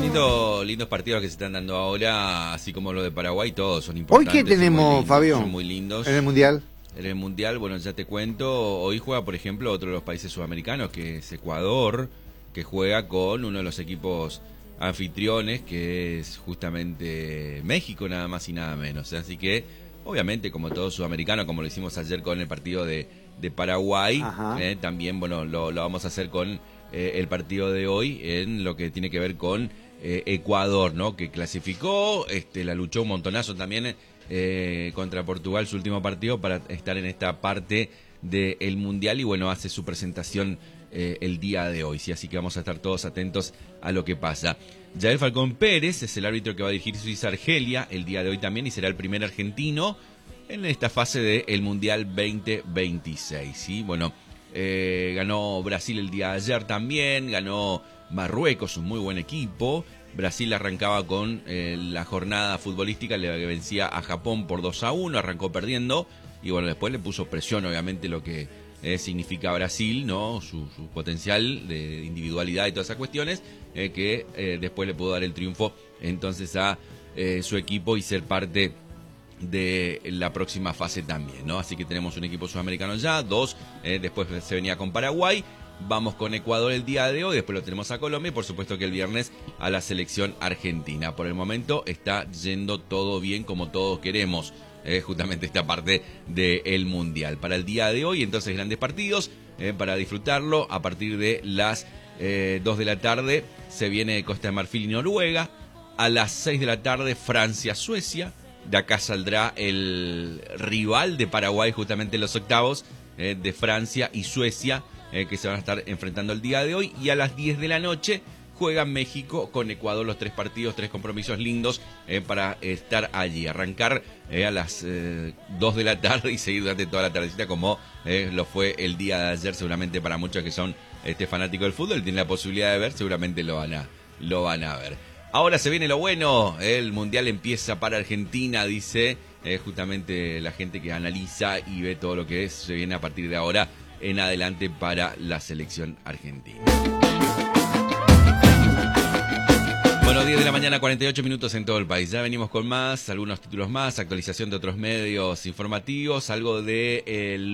Lindos partidos que se están dando ahora, así como lo de Paraguay, todos son ¿Hoy importantes. qué tenemos, Fabio? Son muy lindos. En el Mundial. En el Mundial, bueno, ya te cuento, hoy juega, por ejemplo, otro de los países sudamericanos, que es Ecuador, que juega con uno de los equipos anfitriones, que es justamente México, nada más y nada menos. Así que, obviamente, como todo sudamericano, como lo hicimos ayer con el partido de Paraguay, también, bueno, lo vamos a hacer con el partido de hoy en lo que tiene que ver con Ecuador, ¿no? Que clasificó, la luchó un montonazo también contra Portugal su último partido para estar en esta parte del Mundial y bueno, hace su presentación el día de hoy, ¿sí? Así que vamos a estar todos atentos a lo que pasa. Yael Falcón Pérez es el árbitro que va a dirigir Suiza-Argelia el día de hoy también y será el primer argentino en esta fase del Mundial 2026, ¿sí? Bueno, ganó Brasil el día de ayer también, ganó Marruecos, un muy buen equipo. Brasil arrancaba con la jornada futbolística, le vencía a Japón por 2-1, arrancó perdiendo y bueno, después le puso presión, obviamente, lo que significa Brasil, ¿no? Su potencial de individualidad y todas esas cuestiones, que después le pudo dar el triunfo entonces a su equipo y ser parte de la próxima fase también, ¿no? Así que tenemos un equipo sudamericano ya, dos, después se venía con Paraguay. Vamos con Ecuador el día de hoy, después lo tenemos a Colombia y por supuesto que el viernes a la selección argentina. Por el momento está yendo todo bien como todos queremos, justamente esta parte del Mundial. Para el día de hoy, entonces, grandes partidos para disfrutarlo. A partir de las 2 de la tarde se viene Costa de Marfil y Noruega. A las 6 de la tarde Francia-Suecia. De acá saldrá el rival de Paraguay justamente en los octavos, de Francia y Suecia, que se van a estar enfrentando el día de hoy. Y a las 10 de la noche juega México con Ecuador, los 3 partidos, 3 compromisos lindos para estar allí. Arrancar a las 2 de la tarde y seguir durante toda la tardecita como lo fue el día de ayer. Seguramente para muchos que son fanáticos del fútbol, tienen la posibilidad de ver, seguramente lo van a ver. Ahora se viene lo bueno, el Mundial empieza para Argentina, dice justamente la gente que analiza y ve todo lo que se viene a partir de ahora en adelante para la selección argentina. Bueno, 10 de la mañana, 48 minutos en todo el país. Ya venimos con más, algunos títulos más, actualización de otros medios informativos, algo de